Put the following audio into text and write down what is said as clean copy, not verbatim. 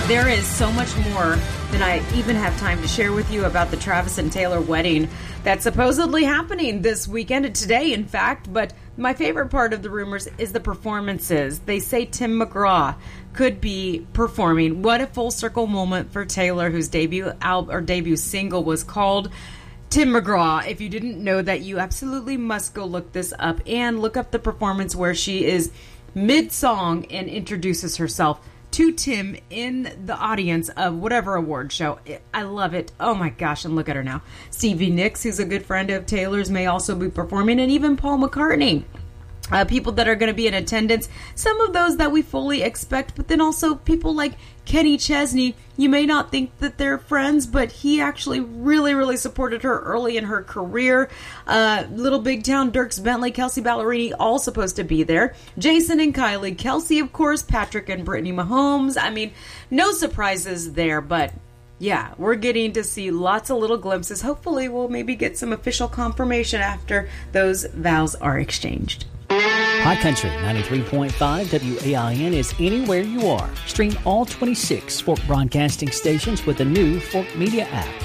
There is so much more than I even have time to share with you about the Travis and Taylor wedding that's supposedly happening this weekend, today in fact, but my favorite part of the rumors is the performances. They say Tim McGraw could be performing. What a full circle moment for Taylor, whose debut album or debut single was called Tim McGraw. If you didn't know that, you absolutely must go look this up and look up the performance where she is mid-song and introduces herself to Tim in the audience of whatever award show. I love it. Oh my gosh, and look at her now. Stevie Nicks, who's a good friend of Taylor's, may also be performing, and even Paul McCartney. People that are going to be in attendance, some of those that we fully expect, but then also people like Kenny Chesney. You may not think that they're friends, but he actually really, really supported her early in her career. Little Big Town, Dierks Bentley, Kelsey Ballerini, all supposed to be there. Jason and Kylie, Kelsey, of course, Patrick and Brittany Mahomes. I mean, no surprises there, but yeah, we're getting to see lots of little glimpses. Hopefully, we'll maybe get some official confirmation after those vows are exchanged. High Country 93.5 WAIN is anywhere you are. Stream all 26 Fork broadcasting stations with the new Fork Media app.